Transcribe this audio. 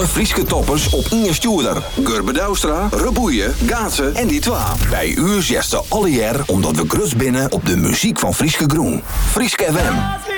alle Frieske toppers op Inge Stuurder. Gurbe Douwstra, Reboeien, Gaatsen en die twa. Bij u zesten alle jaar omdat we grus binnen op de muziek van Frieske Groen. Frieske FM.